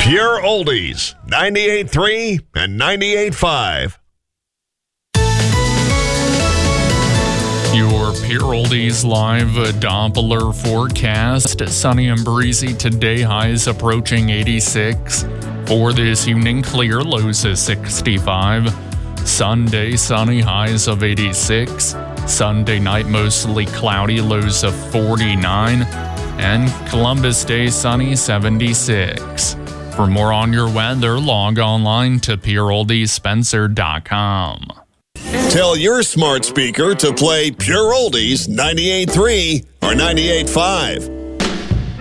Pure Oldies, 98.3 and 98.5. Your Pure Oldies live Doppler forecast. Sunny and breezy today, highs approaching 86. For this evening, clear, lows of 65. Sunday, sunny, highs of 86. Sunday night, mostly cloudy, lows of 49. And Columbus Day, sunny, 76. For more on your weather, log online to pureoldiespencer.com. Tell your smart speaker to play Pure Oldies 98.3 or 98.5.